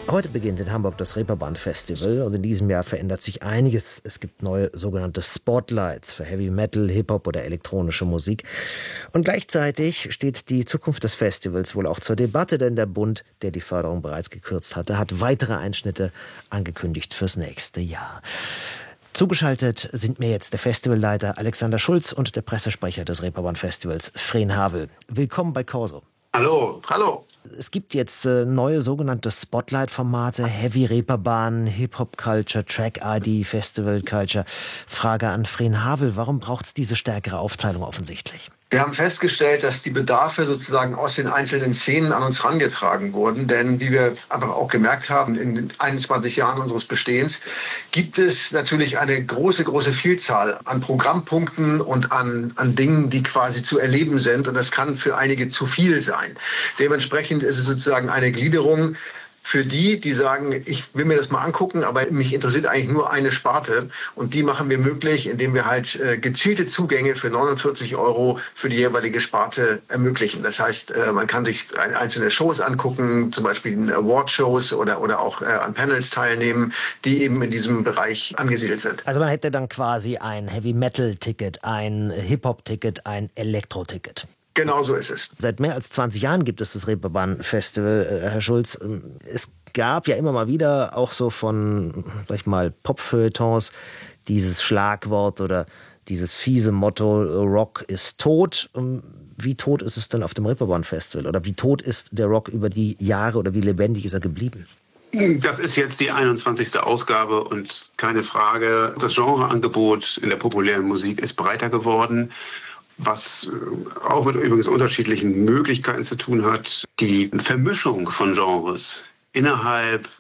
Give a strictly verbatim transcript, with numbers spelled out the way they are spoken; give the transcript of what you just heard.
Heute beginnt in Hamburg das Reeperbahn-Festival und in diesem Jahr verändert sich einiges. Es gibt neue sogenannte Spotlights für Heavy Metal, Hip-Hop oder elektronische Musik. Und gleichzeitig steht die Zukunft des Festivals wohl auch zur Debatte, denn der Bund, der die Förderung bereits gekürzt hatte, hat weitere Einschnitte angekündigt fürs nächste Jahr. Zugeschaltet sind mir jetzt der Festivalleiter Alexander Schulz und der Pressesprecher des Reeperbahn-Festivals, Fren Havel. Willkommen bei Corso. Hallo, hallo. Es gibt jetzt äh, neue sogenannte Spotlight-Formate, Heavy Reeperbahn, Hip-Hop-Culture, Track-I D, Festival-Culture. Frage an Fren Havel, warum braucht es diese stärkere Aufteilung offensichtlich? Wir haben festgestellt, dass die Bedarfe sozusagen aus den einzelnen Szenen an uns herangetragen wurden. Denn wie wir einfach auch gemerkt haben, in den einundzwanzig Jahren unseres Bestehens gibt es natürlich eine große, große Vielzahl an Programmpunkten und an, an Dingen, die quasi zu erleben sind. Und das kann für einige zu viel sein. Dementsprechend ist es sozusagen eine Gliederung für die, die sagen, ich will mir das mal angucken, aber mich interessiert eigentlich nur eine Sparte. Und die machen wir möglich, indem wir halt äh, gezielte Zugänge für neunundvierzig Euro für die jeweilige Sparte ermöglichen. Das heißt, äh, man kann sich einzelne Shows angucken, zum Beispiel Award-Shows oder, oder auch äh, an Panels teilnehmen, die eben in diesem Bereich angesiedelt sind. Also man hätte dann quasi ein Heavy-Metal-Ticket, ein Hip-Hop-Ticket, ein Elektro-Ticket. Genau so ist es. Seit mehr als zwanzig Jahren gibt es das Reeperbahn-Festival, Herr Schulz. Es gab ja immer mal wieder auch so von, sag ich mal, Pop-Feuilletons dieses Schlagwort oder dieses fiese Motto, Rock ist tot. Wie tot ist es denn auf dem Reeperbahn-Festival? Oder wie tot ist der Rock über die Jahre oder wie lebendig ist er geblieben? Das ist jetzt die einundzwanzigste Ausgabe und keine Frage, das Genreangebot in der populären Musik ist breiter geworden, was auch mit übrigens unterschiedlichen Möglichkeiten zu tun hat. Die Vermischung von Genres innerhalb